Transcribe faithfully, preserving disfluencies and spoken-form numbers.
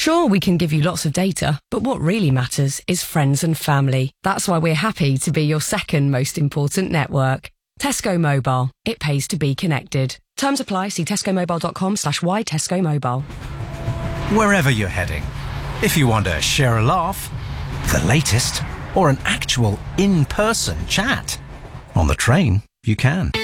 Sure, we can give you lots of data, but what really matters is friends and family. That's why we're happy to be your second most important network. Tesco Mobile. It pays to be connected. Terms apply. See tescomobile.com slash y Tesco Mobile. Wherever you're heading, if you want to share a laugh, the latest, or an actual in-person chat, on the train, you can.